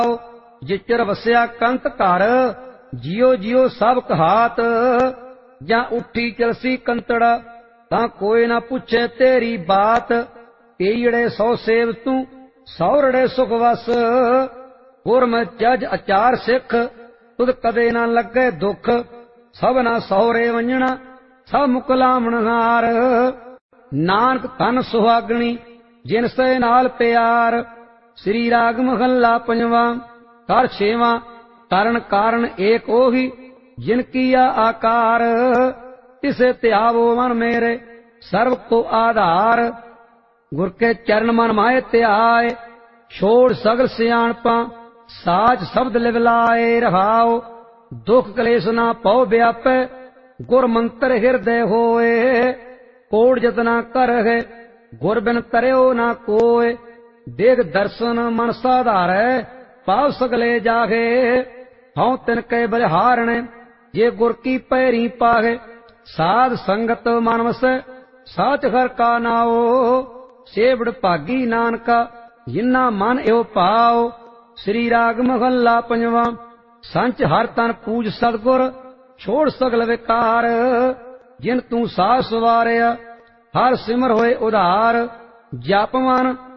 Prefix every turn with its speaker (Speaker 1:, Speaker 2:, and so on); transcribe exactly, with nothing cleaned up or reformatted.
Speaker 1: जिचर वसिया कंत घर, जियो जियो सब कहात। ਜਾਂ ਉੱਠੀ ਚਲਸੀ ਕੰਤੜ, ਤਾਂ ਕੋਈ ਨਾ ਪੁੱਛੇ ਤੇਰੀ ਬਾਤ। ਈੜੇ ਸੌ ਸੇਵ ਤੂੰ ਸੌਰੜੇ ਸੁਖ ਵਸ, ਗੁਰਮਿ ਜਜ ਅਚਾਰ ਸਿੱਖ। ਤੁਧ ਕਦੇ ਨਾ ਲੱਗੇ ਦੁੱਖ, ਸਭਨਾ ਸਹੁਰੇ ਵੰਜਣਾ ਸਭ ਮੁਕਲਾਮਣ ਹਾਰ। ਨਾਨਕ ਧਨ ਸੁਹਾਗਣੀ ਜਿਨ ਸੇ ਨਾਲ ਪਿਆਰ। ਸ੍ਰੀ ਰਾਗ ਮਹੱਲਾ ਪੰਜਵਾਂ। ਕਰ ਛੇਵਾਂ। ਕਰਨ ਕਾਰਨ ਏਕ ਉਹੀ, जिन किया आकार। तिसे त्यावो मन मेरे सर्व को आधार। गुर के चरण मन माए त्याय, छोड़ सगल सियाणपा साज शब्द लिवलाए रहाओ। दुख कलेश ना पौ व्यापे, गुर मंत्र हृदय होए। कोड़ जतना कर है गुर बिन तरयो ना कोय। देख दर्शन मन साधारै, पाव सगले जागे। हूं तिन के बलिहारणे, जे गुर की पैरी पाहे। साध संगत मन वसै, साच हर का नाओ। सेवड़ भागी नानका, जिन्ना मन एव पाओ। श्री राग महला पंजवा। संच हर तन पूज सतगुर, छोड़ सगल विकार। जिन तू साह सवारिया, हर सिमर होए उधार। जप मन